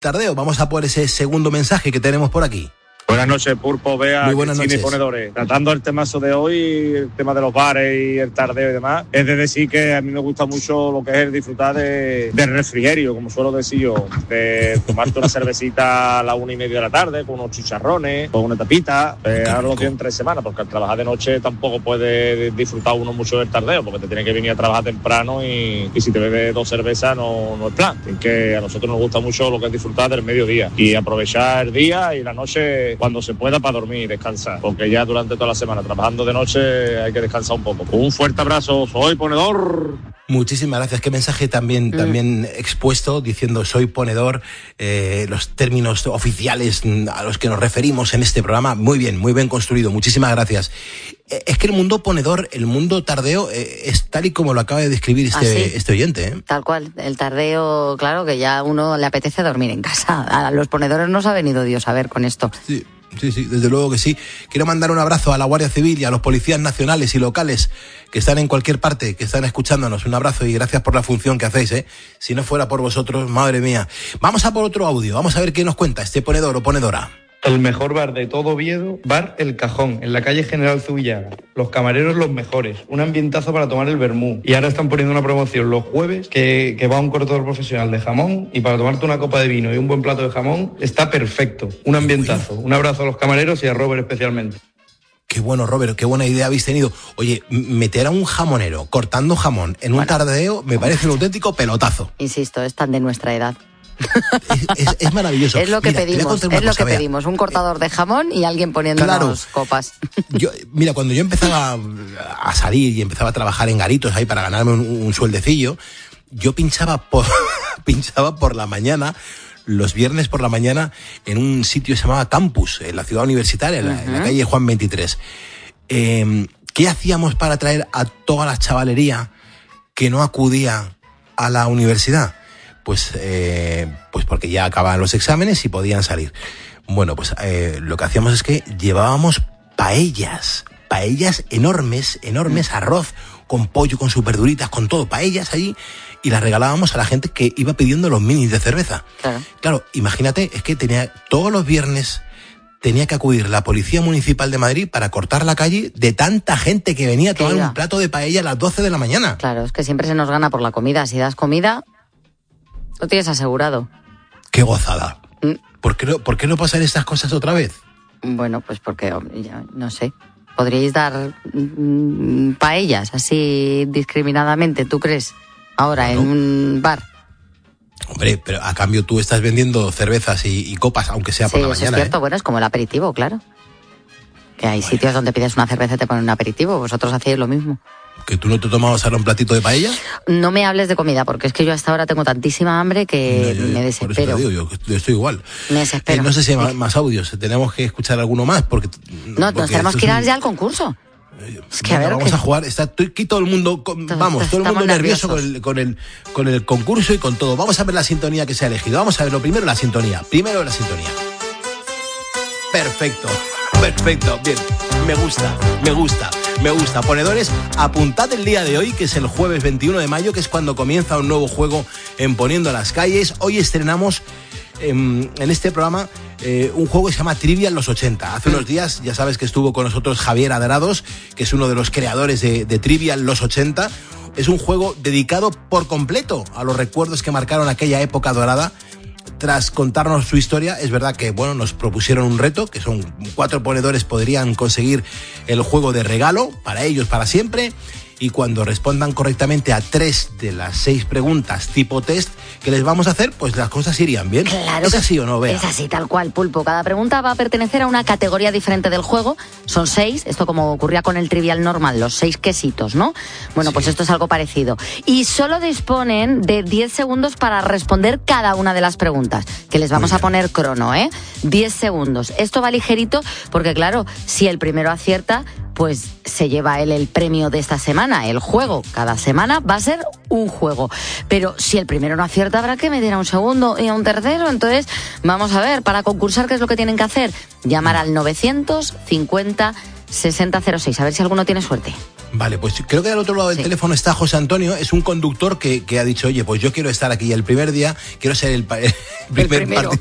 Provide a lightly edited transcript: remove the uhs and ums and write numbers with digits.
Tardeo. Vamos a por ese segundo mensaje que tenemos por aquí. Buenas noches, Pulpo, Bea, muy buenas noches. Y Ponedores. Tratando el temazo de hoy, el tema de los bares y el tardeo y demás, es de decir que a mí me gusta mucho lo que es el disfrutar del refrigerio, como suelo decir yo, de tomarte una cervecita a las 1:30 de la tarde, con unos chicharrones, con una tapita, ahora lo tienen 3 semanas, porque al trabajar de noche tampoco puede disfrutar uno mucho del tardeo, porque te tiene que venir a trabajar temprano y si te bebes 2 cervezas no es plan. Es que a nosotros nos gusta mucho lo que es disfrutar del mediodía y aprovechar el día y la noche cuando se pueda para dormir y descansar, porque ya durante toda la semana trabajando de noche hay que descansar un poco. Un fuerte abrazo, soy ponedor. Muchísimas gracias. Qué mensaje también expuesto, diciendo soy ponedor, los términos oficiales a los que nos referimos en este programa. Muy bien construido. Muchísimas gracias. Es que el mundo ponedor, el mundo tardeo, es tal y como lo acaba de describir este oyente, ¿eh? Tal cual. El tardeo, claro, que ya a uno le apetece dormir en casa. A los ponedores nos ha venido Dios a ver con esto. Sí, desde luego que sí. Quiero mandar un abrazo a la Guardia Civil y a los policías nacionales y locales que están en cualquier parte, que están escuchándonos. Un abrazo y gracias por la función que hacéis, ¿eh? Si no fuera por vosotros, madre mía. Vamos a por otro audio. Vamos a ver qué nos cuenta este ponedor o ponedora. El mejor bar de todo Oviedo, Bar El Cajón, en la calle General Zubillaga. Los camareros los mejores, un ambientazo para tomar el vermú. Y ahora están poniendo una promoción los jueves que va un cortador profesional de jamón y para tomarte una copa de vino y un buen plato de jamón está perfecto. Un ambientazo. Un abrazo a los camareros y a Robert especialmente. Qué bueno, Robert, qué buena idea habéis tenido. Oye, meter a un jamonero cortando jamón en un tardeo me parece un auténtico pelotazo. Insisto, es tan de nuestra edad. Es maravilloso. Es lo que pedimos, un cortador de jamón y alguien poniéndonos copas. Cuando yo empezaba a salir y empezaba a trabajar en garitos ahí para ganarme un sueldecillo, yo pinchaba por la mañana, los viernes por la mañana, en un sitio que se llamaba Campus, en la ciudad universitaria, en la calle Juan 23. ¿Qué hacíamos para atraer a toda la chavalería que no acudía a la universidad? Pues porque ya acababan los exámenes y podían salir. Bueno, pues lo que hacíamos es que llevábamos paellas enormes, arroz con pollo, con sus verduritas, con todo, paellas allí, y las regalábamos a la gente que iba pidiendo los minis de cerveza. Claro, imagínate, es que todos los viernes tenía que acudir la Policía Municipal de Madrid para cortar la calle de tanta gente que venía a tomar un plato de paella a las 12 de la mañana. Claro, es que siempre se nos gana por la comida. Si das comida, lo tienes asegurado. ¡Qué gozada! ¿Por qué no pasan estas cosas otra vez? Bueno, pues porque, ya, no sé, podríais dar paellas así discriminadamente, ¿tú crees? Ahora, en un bar. Hombre, pero a cambio tú estás vendiendo cervezas y copas, aunque sea por la mañana. Sí, es cierto, bueno, es como el aperitivo, claro. Que hay sitios donde pides una cerveza y te ponen un aperitivo, vosotros hacéis lo mismo. ¿Que tú no te tomabas ahora un platito de paella? No me hables de comida, porque es que yo hasta ahora tengo tantísima hambre que me desespero. Por eso te digo, yo estoy igual. Me desespero. No sé si hay más audios, tenemos que escuchar alguno más, porque... No, nos tenemos que ir ya al concurso. Es que vamos a jugar, está aquí todo el mundo, todo el mundo nervioso con el concurso y con todo. Vamos a ver la sintonía que se ha elegido. Vamos a ver primero la sintonía. Perfecto, bien, me gusta. Ponedores, apuntad el día de hoy, que es el jueves 21 de mayo, que es cuando comienza un nuevo juego en Poniendo las Calles. Hoy estrenamos en este programa un juego que se llama Trivial los 80. Hace unos días, ya sabes que estuvo con nosotros Javier Adrados, que es uno de los creadores de Trivial los 80. Es un juego dedicado por completo a los recuerdos que marcaron aquella época dorada. Tras contarnos su historia, es verdad que nos propusieron un reto, que son 4 ponedores podrían conseguir el juego de regalo para ellos para siempre, y cuando respondan correctamente a 3 de las 6 preguntas tipo test que les vamos a hacer, pues las cosas irían bien. Claro. ¿Es así o no, Bea? Es así, tal cual, Pulpo. Cada pregunta va a pertenecer a una categoría diferente del juego. Son 6, esto como ocurría con el trivial normal, los 6 quesitos, ¿no? Bueno, pues esto es algo parecido. Y solo disponen de 10 segundos para responder cada una de las preguntas, que les vamos a poner crono, 10 segundos. Esto va ligerito porque, claro, si el primero acierta, pues se lleva él el premio de esta semana, el juego. Cada semana va a ser un juego. Pero si el primero no acierta, habrá que meter a un segundo y a un tercero. Entonces, vamos a ver, para concursar, ¿qué es lo que tienen que hacer? Llamar al 950 6006. A ver si alguno tiene suerte. Vale, pues creo que al otro lado del teléfono está José Antonio. Es un conductor que ha dicho, oye, pues yo quiero estar aquí el primer día, quiero ser el primer primero.